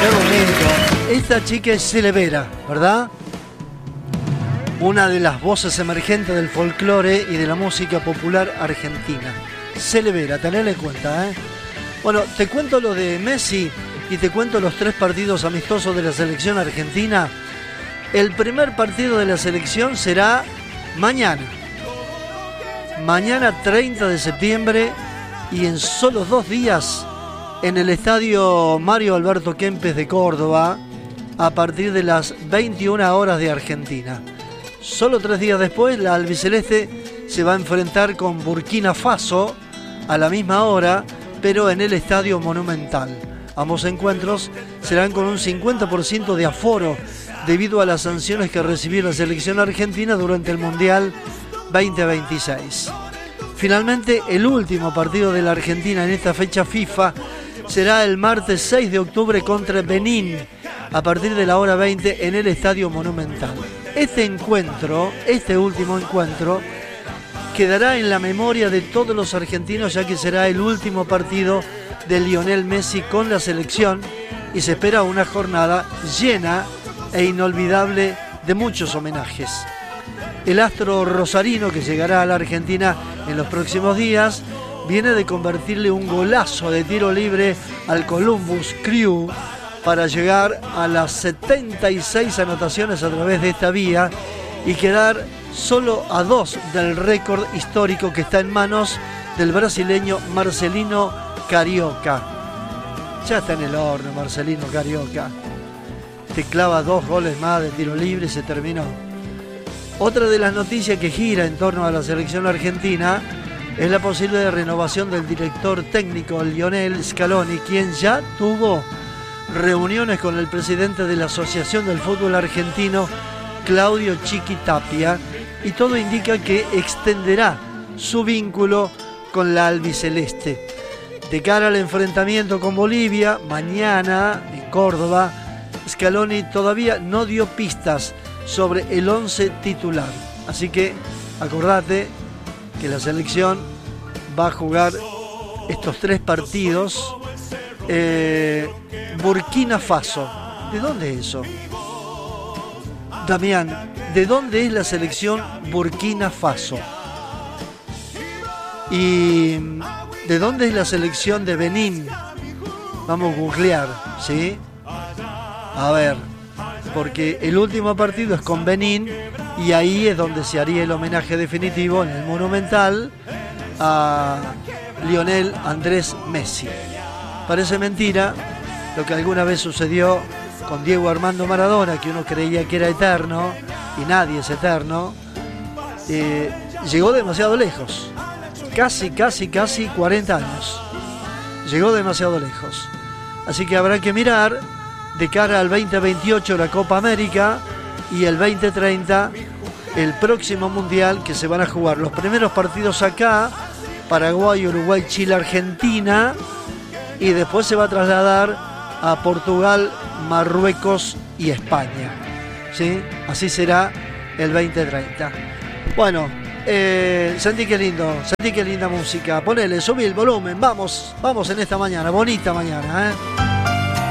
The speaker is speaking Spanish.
Qué bonito. Esta chica es Celevera, ¿verdad? Una de las voces emergentes del folclore y de la música popular argentina. Celevera, tenedla en cuenta, ¿eh? Bueno, te cuento lo de Messi y te cuento los 3 partidos amistosos de la selección argentina. El primer partido de la selección será mañana. Mañana 30 de septiembre y en solo 2 días en el estadio Mario Alberto Kempes de Córdoba a partir de las 21 horas de Argentina. Solo 3 días después la albiceleste se va a enfrentar con Burkina Faso a la misma hora, pero en el Estadio Monumental. Ambos encuentros serán con un 50% de aforo debido a las sanciones que recibió la selección argentina durante el Mundial 2026. Finalmente, el último partido de la Argentina en esta fecha FIFA será el martes 6 de octubre contra Benín a partir de la hora 20 en el Estadio Monumental. Este último encuentro, quedará en la memoria de todos los argentinos, ya que será el último partido de Lionel Messi con la selección y se espera una jornada llena e inolvidable de muchos homenajes. El astro rosarino, que llegará a la Argentina en los próximos días, viene de convertirle un golazo de tiro libre al Columbus Crew para llegar a las 76 anotaciones a través de esta vía y quedar solo a 2 del récord histórico que está en manos del brasileño Marcelino Carioca. Ya está en el horno Marcelino Carioca. Te clava 2 goles más de tiro libre y se terminó. Otra de las noticias que gira en torno a la selección argentina es la posible renovación del director técnico Lionel Scaloni, quien ya tuvo reuniones con el presidente de la Asociación del Fútbol Argentino, Claudio Chiqui Tapia, y todo indica que extenderá su vínculo con la albiceleste. De cara al enfrentamiento con Bolivia, mañana en Córdoba, Scaloni todavía no dio pistas sobre el 11 titular. Así que acordate que la selección va a jugar estos 3 partidos. Burkina Faso. ¿De dónde es eso? Damián, ¿de dónde es la selección Burkina Faso? ¿Y de dónde es la selección de Benín? Vamos a googlear, ¿sí? A ver, porque el último partido es con Benín y ahí es donde se haría el homenaje definitivo en el Monumental a Lionel Andrés Messi. Parece mentira lo que alguna vez sucedió con Diego Armando Maradona, que uno creía que era eterno y nadie es eterno. Llegó demasiado lejos, casi 40 años. Llegó demasiado lejos. Así que habrá que mirar de cara al 2028 la Copa América y el 2030 el próximo Mundial, que se van a jugar los primeros partidos acá, Paraguay, Uruguay, Chile, Argentina, y después se va a trasladar a Portugal, Marruecos y España, ¿sí? Así será el 2030. Bueno, sentí que lindo, sentí que linda música. Ponele, subí el volumen, vamos en esta mañana, bonita mañana, ¿eh?